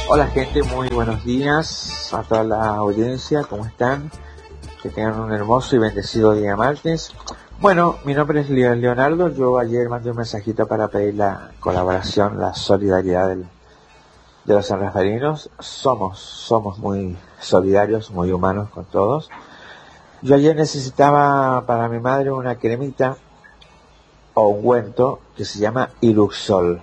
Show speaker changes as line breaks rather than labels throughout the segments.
Hola gente, muy buenos días a toda la audiencia, ¿cómo están? Que tengan un hermoso y bendecido día martes. Bueno, mi nombre es Leonardo, yo ayer mandé un mensajito para pedir la colaboración, la solidaridad de los sanrafaelinos. Somos muy solidarios, muy humanos con todos. Yo ayer necesitaba para mi madre una cremita o ungüento que se llama Iluxol.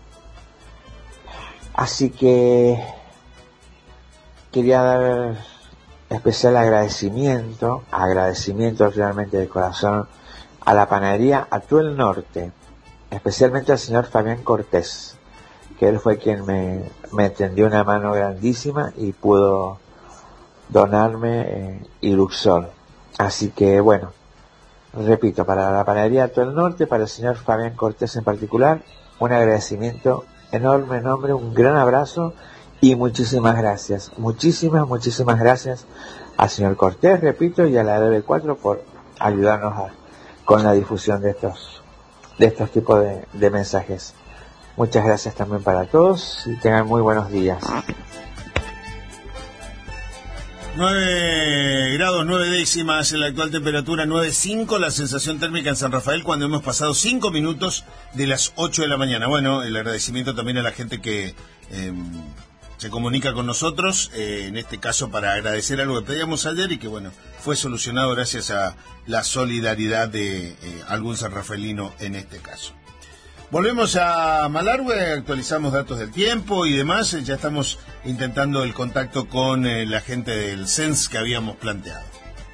Así que quería dar especial agradecimiento realmente de corazón a la panadería Atuel Norte, especialmente al señor Fabián Cortés, que él fue quien me tendió una mano grandísima y pudo donarme Iluxol. Así que bueno, repito, para la panadería Atuel Norte, para el señor Fabián Cortés en particular, un agradecimiento enorme, un gran abrazo y muchísimas gracias. Muchísimas gracias al señor Cortés, repito, y a la DB4 por ayudarnos con la difusión de estos tipos de mensajes. Muchas gracias también para todos y tengan muy buenos días.
9 grados 9 décimas en la actual temperatura, 9,5 la sensación térmica en San Rafael cuando hemos pasado 5 minutos de las 8 de la mañana. Bueno, el agradecimiento también a la gente que se comunica con nosotros, en este caso para agradecer algo que pedíamos ayer y que bueno, fue solucionado gracias a la solidaridad de algún sanrafaelino en este caso. Volvemos a Malargüe, actualizamos datos del tiempo y demás. Ya estamos intentando el contacto con la gente del CENS que habíamos planteado.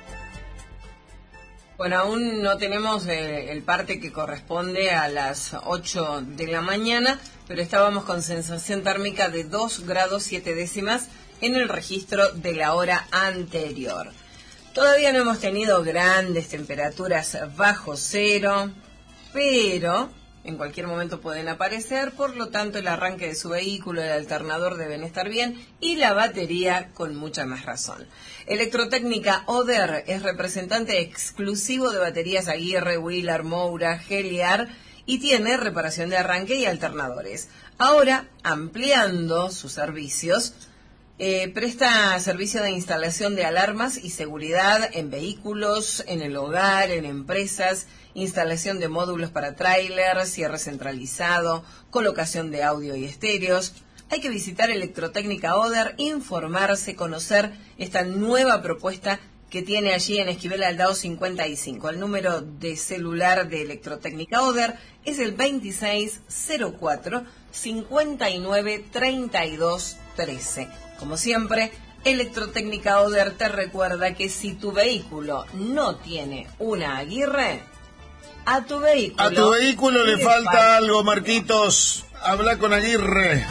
Bueno, aún no tenemos el parte que corresponde a las 8 de la mañana, pero estábamos con sensación térmica de 2 grados 7 décimas en el registro de la hora anterior. Todavía no hemos tenido grandes temperaturas bajo cero, pero en cualquier momento pueden aparecer, por lo tanto el arranque de su vehículo, el alternador deben estar bien y la batería con mucha más razón. Electrotécnica Oder es representante exclusivo de baterías Aguirre, Wheeler, Moura, Heliar y tiene reparación de arranque y alternadores. Ahora, ampliando sus servicios, presta servicio de instalación de alarmas y seguridad en vehículos, en el hogar, en empresas, instalación de módulos para tráiler, cierre centralizado, colocación de audio y estéreos. Hay que visitar Electrotécnica Oder, informarse, conocer esta nueva propuesta que tiene allí en Esquivel Aldao 55. El número de celular de Electrotécnica Oder es el 2604 59 32 13. Como siempre, Electrotécnica Oder te recuerda que si tu vehículo no tiene una Aguirre, a tu vehículo
le falta algo, Marquitos. Habla con Aguirre.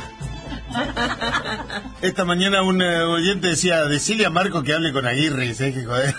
Esta mañana un oyente decía, decile a Marco que hable con Aguirre. Y ¿sabes qué joder?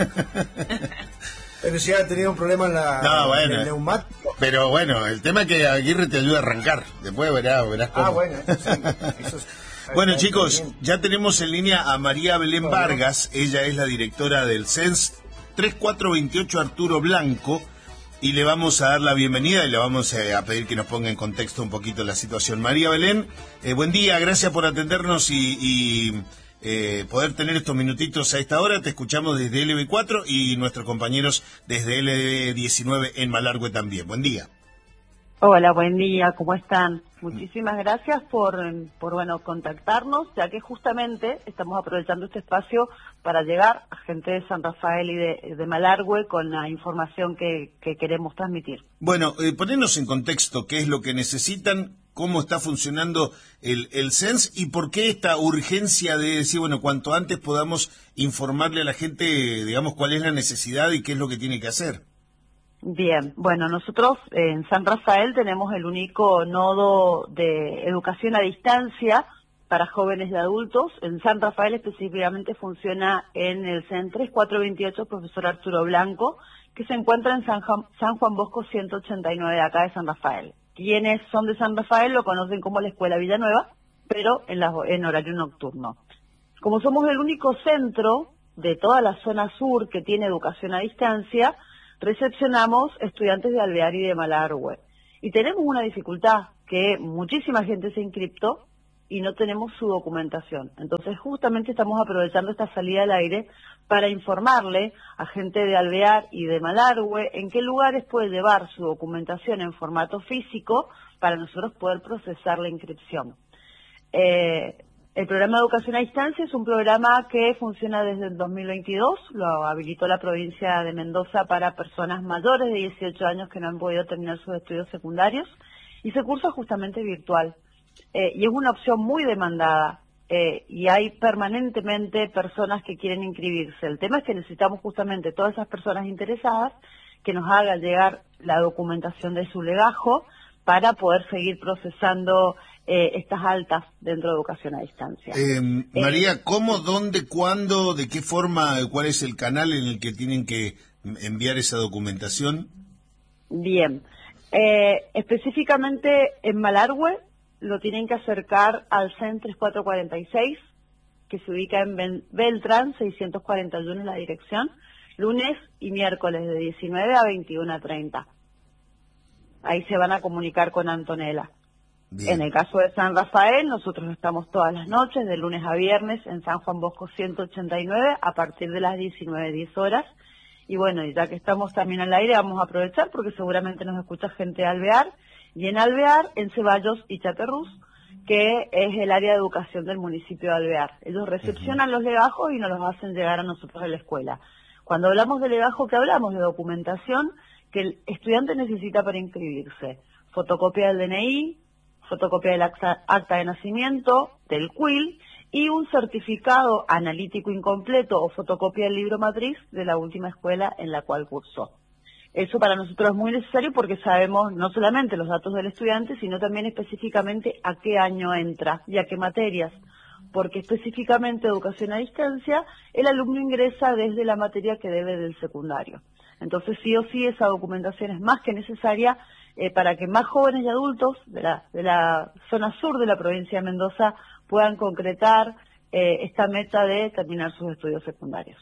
Pero si ha tenido un problema en el neumático.
Pero bueno, el tema es que Aguirre te ayuda a arrancar. Después verás cómo.
Ah, bueno, eso sí.
Bueno, chicos, ya tenemos en línea a María Belén Vargas. Ella es la directora del CENS 3428 Arturo Blanco. Y le vamos a dar la bienvenida y le vamos a pedir que nos ponga en contexto un poquito la situación. María Belén, buen día, gracias por atendernos y poder tener estos minutitos a esta hora. Te escuchamos desde LB4 y nuestros compañeros desde LB19 en Malargüe también. Buen día.
Hola, buen día, ¿cómo están? Muchísimas gracias por contactarnos, ya que justamente estamos aprovechando este espacio para llegar a gente de San Rafael y de Malargüe con la información que queremos transmitir.
Bueno, ponernos en contexto qué es lo que necesitan, cómo está funcionando el CENS y por qué esta urgencia de decir, bueno, cuanto antes podamos informarle a la gente, digamos, cuál es la necesidad y qué es lo que tiene que hacer.
Bien, bueno, nosotros en San Rafael tenemos el único nodo de educación a distancia para jóvenes y adultos. En San Rafael específicamente funciona en el CEN 3428 Profesor Arturo Blanco, que se encuentra en San Juan Bosco 189 de acá de San Rafael. Quienes son de San Rafael lo conocen como la Escuela Villanueva, pero en horario nocturno. Como somos el único centro de toda la zona sur que tiene educación a distancia, recepcionamos estudiantes de Alvear y de Malargüe. Y tenemos una dificultad, que muchísima gente se inscriptó, y no tenemos su documentación. Entonces justamente estamos aprovechando esta salida al aire para informarle a gente de Alvear y de Malargüe en qué lugares puede llevar su documentación en formato físico para nosotros poder procesar la inscripción. El programa de educación a distancia es un programa que funciona desde el 2022, lo habilitó la provincia de Mendoza para personas mayores de 18 años que no han podido terminar sus estudios secundarios y se cursa justamente virtual. Y es una opción muy demandada y hay permanentemente personas que quieren inscribirse. El tema es que necesitamos justamente todas esas personas interesadas que nos hagan llegar la documentación de su legajo para poder seguir procesando estas altas dentro de educación a distancia.
María, ¿cómo, dónde, cuándo, de qué forma, cuál es el canal en el que tienen que enviar esa documentación?
Bien, específicamente en Malargüe lo tienen que acercar al CEN 3446, que se ubica en Beltrán 641 en la dirección, lunes y miércoles de 19 a 21:30. Ahí se van a comunicar con Antonella. Bien. En el caso de San Rafael, nosotros estamos todas las noches, de lunes a viernes, en San Juan Bosco 189, a partir de las 19:10 horas. Y bueno, ya que estamos también al aire, vamos a aprovechar porque seguramente nos escucha gente de Alvear. Y en Alvear, en Ceballos y Chaperrús, que es el área de educación del municipio de Alvear. Ellos recepcionan los legajos y nos los hacen llegar a nosotros a la escuela. Cuando hablamos de legajo, ¿qué hablamos? De documentación que el estudiante necesita para inscribirse. Fotocopia del DNI, fotocopia del acta de nacimiento, del CUIL, y un certificado analítico incompleto o fotocopia del libro matriz de la última escuela en la cual cursó. Eso para nosotros es muy necesario porque sabemos no solamente los datos del estudiante, sino también específicamente a qué año entra y a qué materias, porque específicamente educación a distancia, el alumno ingresa desde la materia que debe del secundario. Entonces sí o sí esa documentación es más que necesaria para que más jóvenes y adultos de la zona sur de la provincia de Mendoza puedan concretar esta meta de terminar sus estudios secundarios.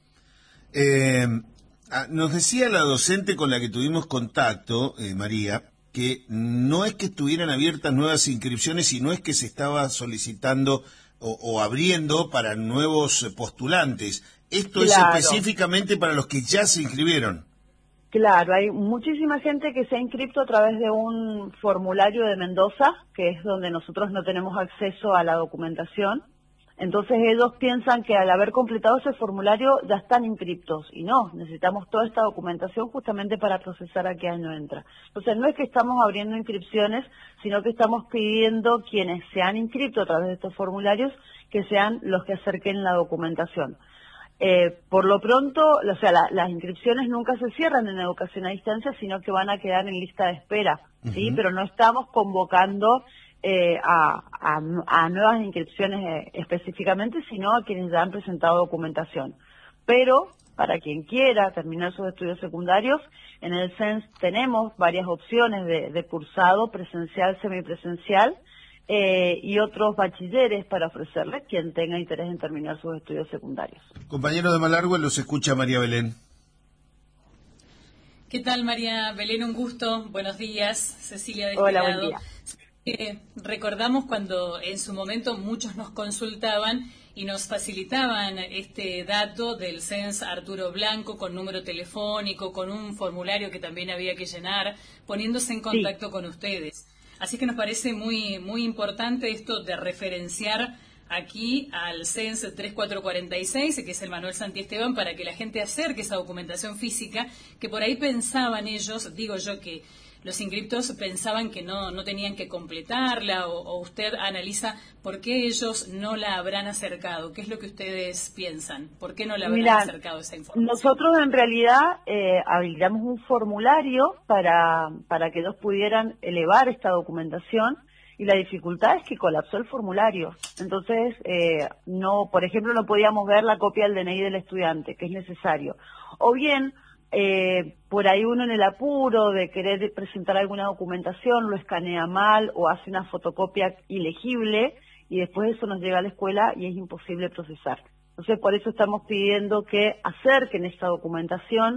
Nos decía la docente con la que tuvimos contacto, María, que no es que estuvieran abiertas nuevas inscripciones, sino es que se estaba solicitando o abriendo para nuevos postulantes. Esto es específicamente para los que ya se inscribieron.
Claro, hay muchísima gente que se ha inscrito a través de un formulario de Mendoza, que es donde nosotros no tenemos acceso a la documentación. Entonces ellos piensan que al haber completado ese formulario ya están inscriptos, y no, necesitamos toda esta documentación justamente para procesar a qué año entra. Entonces no es que estamos abriendo inscripciones, sino que estamos pidiendo quienes se han inscrito a través de estos formularios que sean los que acerquen la documentación. Por lo pronto, o sea, las inscripciones nunca se cierran en educación a distancia, sino que van a quedar en lista de espera, ¿sí? Pero no estamos convocando a nuevas inscripciones específicamente, sino a quienes ya han presentado documentación. Pero para quien quiera terminar sus estudios secundarios, en el CENS tenemos varias opciones de cursado presencial, semipresencial, y otros bachilleres para ofrecerles quien tenga interés en terminar sus estudios secundarios.
Compañero de Malargüe, los escucha María Belén.
¿Qué tal, María Belén? Un gusto. Buenos días. Cecilia de
Hola, buen día.
Recordamos cuando en su momento muchos nos consultaban y nos facilitaban este dato del CENS Arturo Blanco con número telefónico, con un formulario que también había que llenar, poniéndose en contacto con ustedes. Así que nos parece muy importante esto de referenciar aquí al CENS 3446, que es el Manuel Santiesteban, para que la gente acerque esa documentación física, que por ahí pensaban ellos, digo yo, que los inscriptos pensaban que no tenían que completarla, o usted analiza por qué ellos no la habrán acercado. ¿Qué es lo que ustedes piensan? ¿Por qué no la habrán acercado esa información?
Nosotros en realidad habilitamos un formulario para que ellos pudieran elevar esta documentación, y la dificultad es que colapsó el formulario. Entonces, por ejemplo, no podíamos ver la copia del DNI del estudiante, que es necesario. O bien, por ahí uno en el apuro de querer presentar alguna documentación lo escanea mal o hace una fotocopia ilegible y después eso nos llega a la escuela y es imposible procesar. Entonces por eso estamos pidiendo que acerquen esta documentación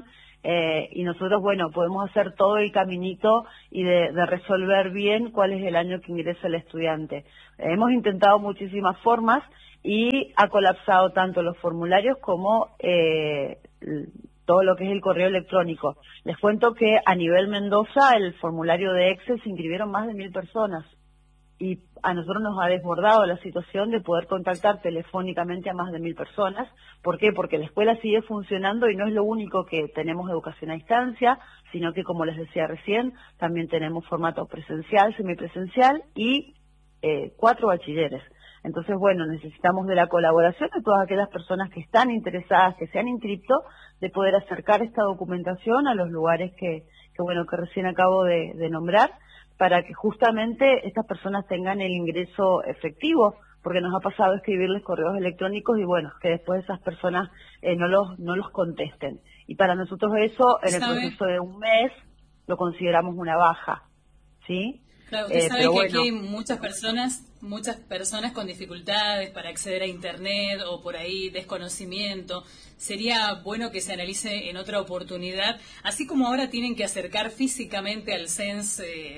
y nosotros, bueno, podemos hacer todo el caminito y de resolver bien cuál es el año que ingresa el estudiante. Hemos intentado muchísimas formas y ha colapsado tanto los formularios como todo lo que es el correo electrónico. Les cuento que a nivel Mendoza el formulario de Excel se inscribieron más de 1000 personas y a nosotros nos ha desbordado la situación de poder contactar telefónicamente a más de 1000 personas. ¿Por qué? Porque la escuela sigue funcionando y no es lo único que tenemos educación a distancia, sino que, como les decía recién, también tenemos formato presencial, semipresencial y 4 bachilleres. Entonces, bueno, necesitamos de la colaboración de todas aquellas personas que están interesadas, que se han inscrito, de poder acercar esta documentación a los lugares que recién acabo de nombrar, para que justamente estas personas tengan el ingreso efectivo, porque nos ha pasado escribirles correos electrónicos y bueno, que después esas personas no los contesten. Y para nosotros eso, en el proceso de un mes, lo consideramos una baja, ¿sí?
Claro, usted sabe que aquí hay muchas personas con dificultades para acceder a Internet o por ahí desconocimiento. Sería bueno que se analice en otra oportunidad, así como ahora tienen que acercar físicamente al CENS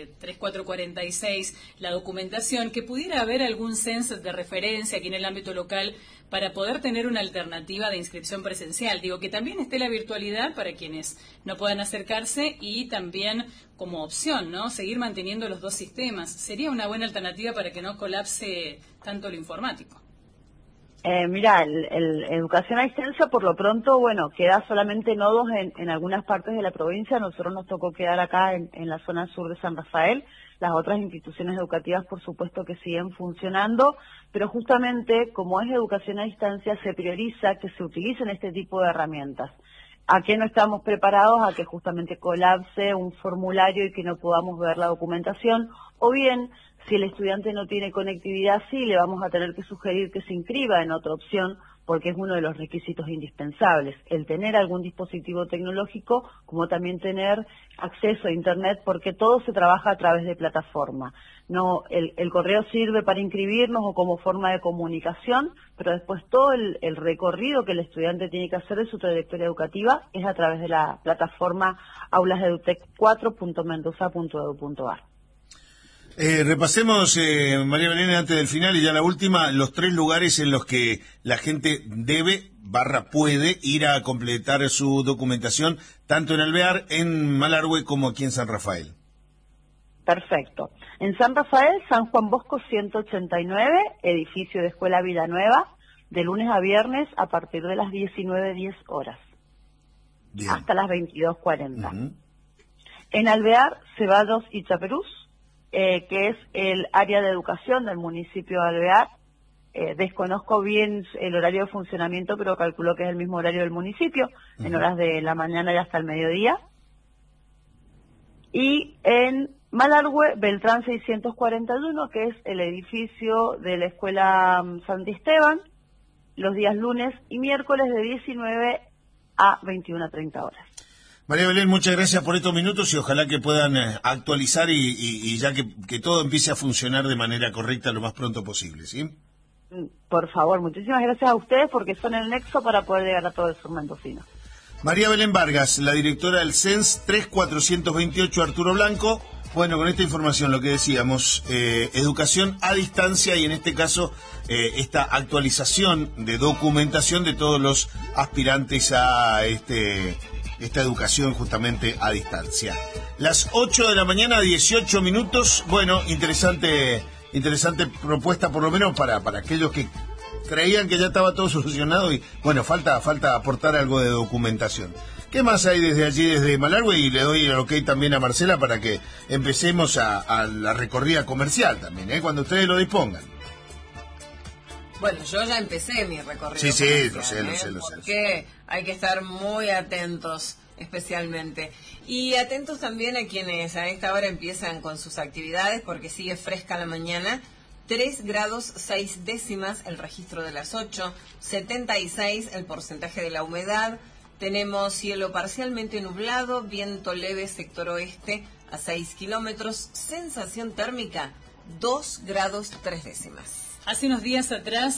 3446 la documentación, que pudiera haber algún CENS de referencia aquí en el ámbito local para poder tener una alternativa de inscripción presencial. Digo, que también esté la virtualidad para quienes no puedan acercarse y también como opción, ¿no?, seguir manteniendo los dos sistemas. Sería una buena alternativa para que no colapse tanto lo informático.
Mira, el educación a distancia, por lo pronto, bueno, queda solamente nodos en algunas partes de la provincia. Nosotros nos tocó quedar acá en la zona sur de San Rafael. Las otras instituciones educativas, por supuesto, que siguen funcionando, pero justamente, como es educación a distancia, se prioriza que se utilicen este tipo de herramientas. ¿A qué no estamos preparados? A que justamente colapse un formulario y que no podamos ver la documentación, o bien, si el estudiante no tiene conectividad, sí, le vamos a tener que sugerir que se inscriba en otra opción, porque es uno de los requisitos indispensables, el tener algún dispositivo tecnológico, como también tener acceso a Internet, porque todo se trabaja a través de plataforma. No, el correo sirve para inscribirnos o como forma de comunicación, pero después todo el recorrido que el estudiante tiene que hacer de su trayectoria educativa es a través de la plataforma aulasEduTech4.mendoza.edu.ar.
Repasemos, María Belén, antes del final y ya la última, los 3 lugares en los que la gente puede ir a completar su documentación, tanto en Alvear, en Malargüe, como aquí en San Rafael.
Perfecto. En San Rafael, San Juan Bosco 189, edificio de Escuela Vida Nueva, de lunes a viernes a partir de las 19:10 horas. Bien. Hasta las 22:40. Uh-huh. En Alvear, Ceballos y Chaperús, que es el área de educación del municipio de Alvear. Desconozco bien el horario de funcionamiento, pero calculo que es el mismo horario del municipio, en horas de la mañana y hasta el mediodía. Y en Malargüe, Beltrán 641, que es el edificio de la Escuela Santi Esteban, los días lunes y miércoles de 19 a 21:30 horas.
María Belén, muchas gracias por estos minutos y ojalá que puedan actualizar y ya que todo empiece a funcionar de manera correcta lo más pronto posible, ¿sí?
Por favor, muchísimas gracias a ustedes porque son el nexo para poder llegar a todo el sur mendocino.
María Belén Vargas, la directora del CENS 3428 Arturo Blanco. Bueno, con esta información, lo que decíamos, educación a distancia y en este caso esta actualización de documentación de todos los aspirantes a esta educación justamente a distancia. Las 8 de la mañana, 18 minutos. Bueno, interesante propuesta, por lo menos para aquellos que creían que ya estaba todo solucionado y bueno, falta aportar algo de documentación. ¿Qué más hay desde allí, desde Malargüe? Y le doy el ok también a Marcela para que empecemos a la recorrida comercial también, cuando ustedes lo dispongan.
Bueno, yo ya empecé mi recorrido.
Sí, lo sé.
Porque hay que estar muy atentos, especialmente. Y atentos también a quienes a esta hora empiezan con sus actividades, porque sigue fresca la mañana. 3 grados 6 décimas el registro de las 8, 76 el porcentaje de la humedad. Tenemos cielo parcialmente nublado, viento leve sector oeste a 6 kilómetros, sensación térmica 2 grados 3 décimas.
Hace unos días atrás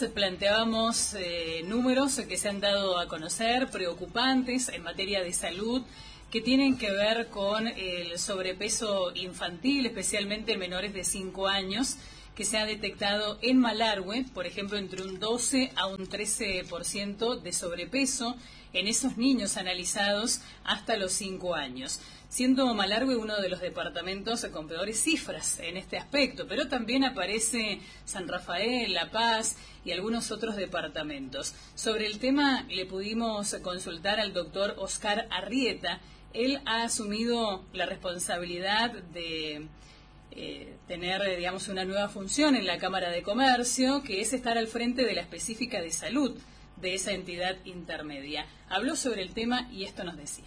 planteábamos números que se han dado a conocer, preocupantes en materia de salud. que tienen que ver con el sobrepeso infantil, especialmente en menores de 5 años, que se ha detectado en Malargüe, por ejemplo, entre un 12 a un 13% de sobrepeso en esos niños analizados hasta los 5 años, siendo Malargüe uno de los departamentos con peores cifras en este aspecto, pero también aparece San Rafael, La Paz y algunos otros departamentos. Sobre el tema le pudimos consultar al doctor Oscar Arrieta. Él ha asumido la responsabilidad de tener, digamos, una nueva función en la Cámara de Comercio, que es estar al frente de la específica de salud de esa entidad intermedia. Habló sobre el tema y esto nos decía.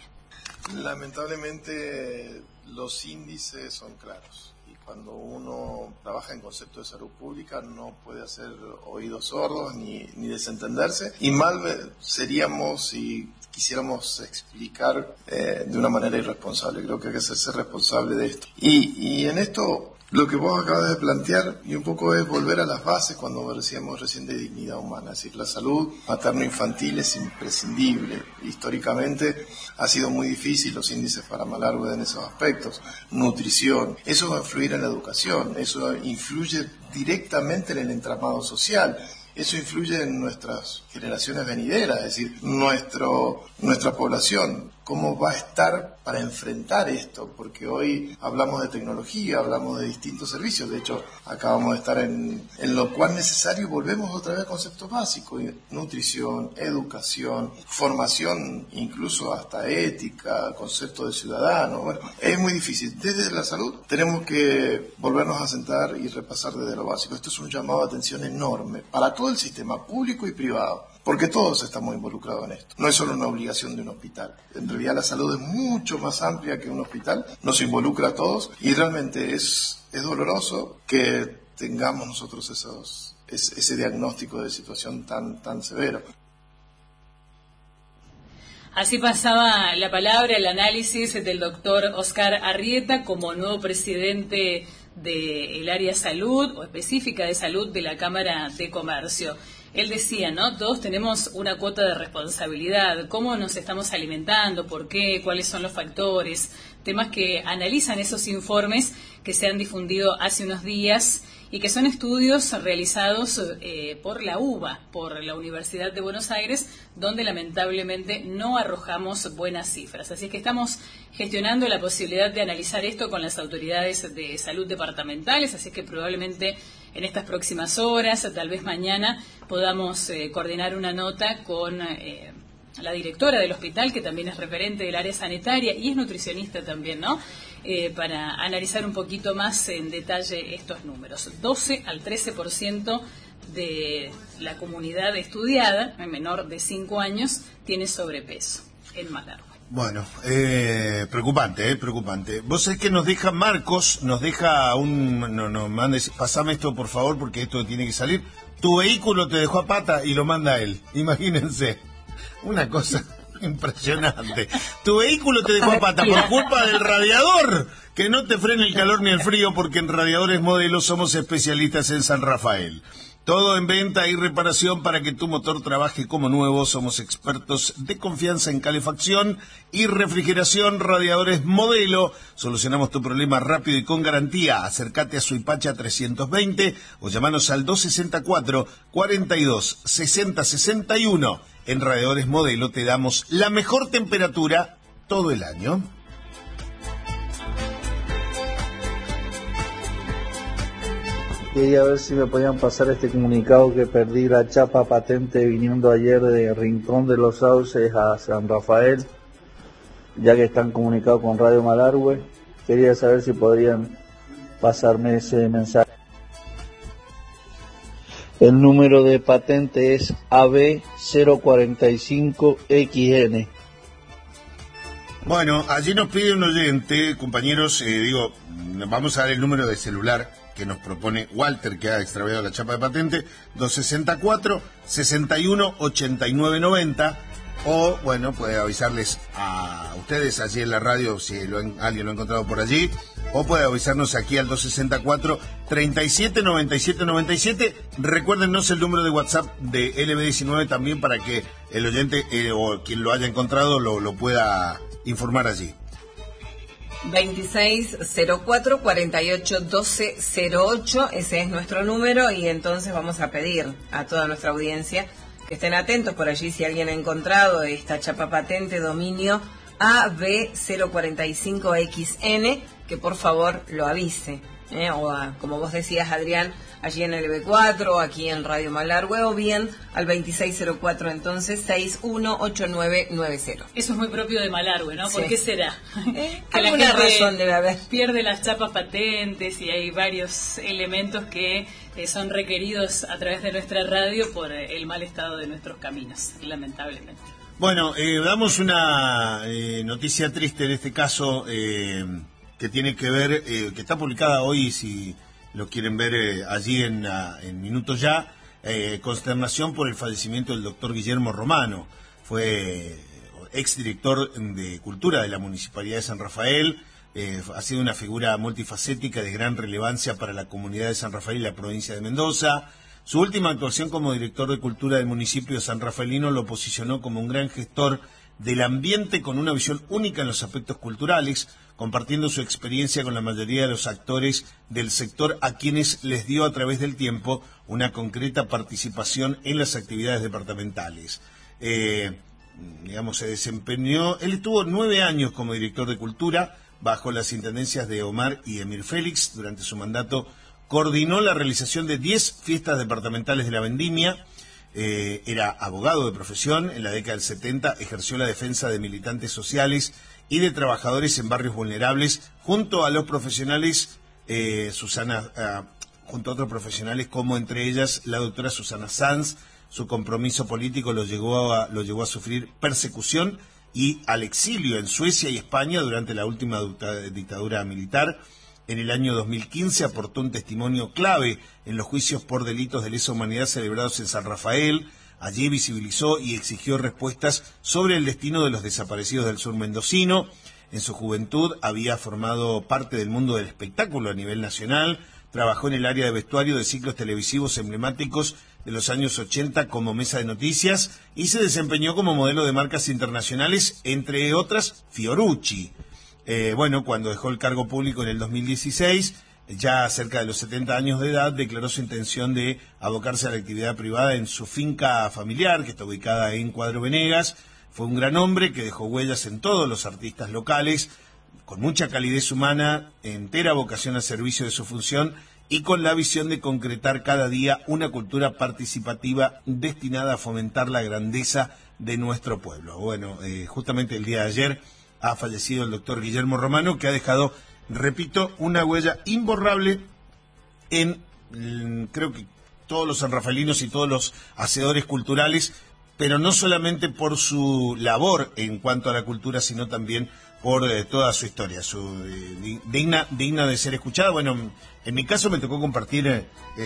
Lamentablemente los índices son claros y cuando uno trabaja en concepto de salud pública no puede hacer oídos sordos ni desentenderse, y mal seríamos si quisiéramos explicar de una manera irresponsable. Creo que hay que ser responsable de esto. Y en esto lo que vos acabas de plantear y un poco es volver a las bases cuando decíamos recién de dignidad humana. Es decir, la salud materno-infantil es imprescindible. Históricamente ha sido muy difícil los índices para Malargüe en esos aspectos. Nutrición, eso va a influir en la educación, eso influye directamente en el entramado social. Eso influye en nuestras generaciones venideras, es decir, nuestra población, cómo va a estar para enfrentar esto, porque hoy hablamos de tecnología, hablamos de distintos servicios, de hecho acabamos de estar en lo cual necesario volvemos otra vez a conceptos básicos, nutrición, educación, formación, incluso hasta ética, concepto de ciudadano. Bueno, es muy difícil. Desde la salud tenemos que volvernos a sentar y repasar desde lo básico. Esto es un llamado de atención enorme para todo el sistema público y privado, porque todos estamos involucrados en esto. No es solo una obligación de un hospital. En realidad la salud es mucho más amplia que un hospital, nos involucra a todos y realmente es doloroso que tengamos nosotros ese diagnóstico de situación tan severo.
Así pasaba la palabra, el análisis del doctor Oscar Arrieta como nuevo presidente del área salud o específica de salud de la Cámara de Comercio. Él decía, ¿no? Todos tenemos una cuota de responsabilidad. ¿Cómo nos estamos alimentando? ¿Por qué? ¿Cuáles son los factores? Temas que analizan esos informes que se han difundido hace unos días y que son estudios realizados por la UBA, por la Universidad de Buenos Aires, donde lamentablemente no arrojamos buenas cifras. Así que estamos gestionando la posibilidad de analizar esto con las autoridades de salud departamentales, así que probablemente en estas próximas horas, tal vez mañana, podamos coordinar una nota con la directora del hospital, que también es referente del área sanitaria y es nutricionista también, ¿no? Para analizar un poquito más en detalle estos números. 12 al 13% de la comunidad estudiada, menor de 5 años, tiene sobrepeso en Malargüe.
Bueno, preocupante. Vos sabés que nos deja Marcos, nos deja pasame esto por favor porque esto tiene que salir. Tu vehículo te dejó a pata y lo manda él, imagínense. Una cosa impresionante. Tu vehículo te dejó a pata por culpa del radiador, que no te frene el calor ni el frío, porque en Radiadores Modelo somos especialistas en San Rafael. Todo en venta y reparación para que tu motor trabaje como nuevo. Somos expertos de confianza en calefacción y refrigeración. Radiadores Modelo. Solucionamos tu problema rápido y con garantía. Acércate a Suipacha 320 o llamanos al 264 42 60 61. En Radiadores Modelo te damos la mejor temperatura todo el año.
Quería ver si me podían pasar este comunicado que perdí la chapa patente viniendo ayer de Rincón de los Sauces a San Rafael, ya que están comunicados con Radio Malargüe. Quería saber si podrían pasarme ese mensaje. El número de patente es AB045XN.
Bueno, allí nos pide un oyente, compañeros, vamos a dar el número de celular que nos propone Walter, que ha extraviado la chapa de patente, 264-61-8990. o bueno, puede avisarles a ustedes allí en la radio si alguien lo ha encontrado por allí, o puede avisarnos aquí al 264-379797. Recuérdenos el número de WhatsApp de LB19 también para que el oyente o quien lo haya encontrado lo pueda informar allí.
2604-481208, ese es nuestro número, y entonces vamos a pedir a toda nuestra audiencia que estén atentos por allí si alguien ha encontrado esta chapa patente dominio AB045XN, que por favor lo avise, como vos decías, Adrián, allí en el B4 o aquí en Radio Malargüe, o bien al 2604 entonces 618990.
Eso es muy propio de Malargüe, ¿no? ¿Por qué será?
Que alguna razón debe haber.
Pierde las chapas patentes y hay varios elementos que son requeridos a través de nuestra radio por el mal estado de nuestros caminos, lamentablemente.
Bueno, damos una noticia triste en este caso, que tiene que ver, que está publicada hoy, si lo quieren ver allí en Minutos Ya, consternación por el fallecimiento del doctor Guillermo Romano. Fue exdirector de Cultura de la Municipalidad de San Rafael, ha sido una figura multifacética de gran relevancia para la comunidad de San Rafael y la provincia de Mendoza. Su última actuación como director de Cultura del municipio de San Rafaelino lo posicionó como un gran gestor del ambiente con una visión única en los aspectos culturales, compartiendo su experiencia con la mayoría de los actores del sector a quienes les dio a través del tiempo una concreta participación en las actividades departamentales. Se desempeñó, él estuvo 9 años como director de Cultura bajo las intendencias de Omar y Emir Félix. Durante su mandato coordinó la realización de 10 fiestas departamentales de la vendimia. Era abogado de profesión. En la década del 70 ejerció la defensa de militantes sociales y de trabajadores en barrios vulnerables junto a los profesionales, junto a otros profesionales como entre ellas la doctora Susana Sanz. Su compromiso político lo llevó a sufrir persecución y al exilio en Suecia y España durante la última dictadura militar. En el año 2015 aportó un testimonio clave en los juicios por delitos de lesa humanidad celebrados en San Rafael. Allí visibilizó y exigió respuestas sobre el destino de los desaparecidos del sur mendocino. En su juventud había formado parte del mundo del espectáculo a nivel nacional. Trabajó en el área de vestuario de ciclos televisivos emblemáticos de los años 80 como Mesa de Noticias y se desempeñó como modelo de marcas internacionales, entre otras Fiorucci. Cuando dejó el cargo público en el 2016, ya cerca de los 70 años de edad, declaró su intención de abocarse a la actividad privada en su finca familiar, que está ubicada en Cuadro Venegas. Fue un gran hombre que dejó huellas en todos los artistas locales, con mucha calidez humana, entera vocación al servicio de su función y con la visión de concretar cada día una cultura participativa destinada a fomentar la grandeza de nuestro pueblo. Justamente el día de ayer ha fallecido el doctor Guillermo Romano, que ha dejado, repito, una huella imborrable en, creo que todos los sanrafaelinos y todos los hacedores culturales, pero no solamente por su labor en cuanto a la cultura, sino también por toda su historia, digna de ser escuchada. Bueno, en mi caso me tocó compartir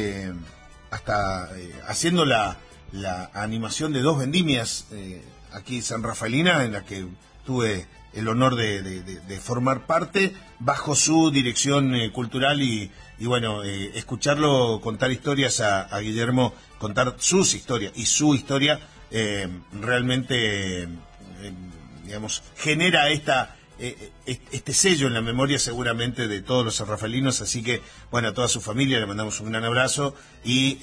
haciendo la animación de 2 vendimias aquí en San Rafaelina, en la que tuve el honor de formar parte bajo su dirección cultural y escucharlo contar historias a Guillermo, contar sus historias y su historia realmente genera este sello en la memoria seguramente de todos los sanrafaelinos. Así que a toda su familia le mandamos un gran abrazo y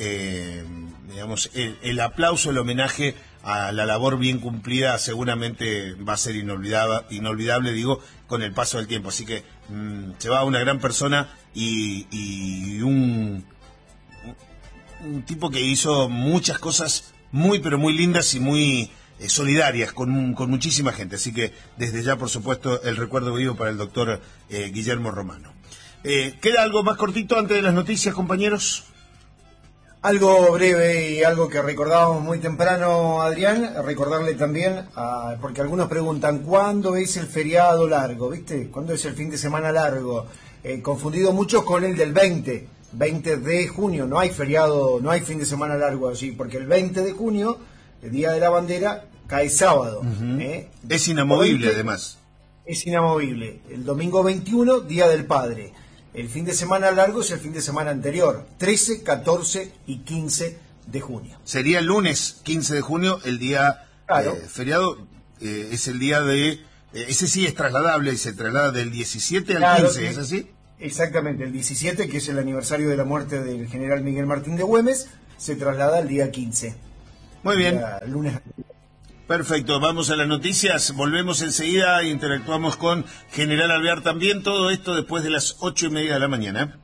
el aplauso, el homenaje a la labor bien cumplida seguramente va a ser inolvidable, con el paso del tiempo. Así que se va una gran persona y un tipo que hizo muchas cosas muy pero muy lindas y muy solidarias con muchísima gente. Así que desde ya, por supuesto, el recuerdo vivo para el doctor Guillermo Romano. ¿Queda algo más cortito antes de las noticias, compañeros?
Algo breve y algo que recordábamos muy temprano, Adrián, recordarle también, porque algunos preguntan, ¿cuándo es el feriado largo? ¿Viste? ¿Cuándo es el fin de semana largo? Confundido muchos con el del 20 de junio. No hay feriado, no hay fin de semana largo allí, porque el 20 de junio, el Día de la Bandera, cae sábado.
Es inamovible,
20,
además.
Es inamovible. El domingo 21, Día del Padre. El fin de semana largo es el fin de semana anterior, 13, 14 y 15 de junio.
Sería el lunes 15 de junio, el día feriado, es el día de... ese sí es trasladable, se traslada del 17 al 15, ¿es así?
Exactamente, el 17, que es el aniversario de la muerte del general Miguel Martín de Güemes, se traslada al día 15.
Muy bien.
Lunes.
Perfecto, vamos a las noticias, volvemos enseguida e interactuamos con General Alvear también, todo esto después de las 8:30 de la mañana.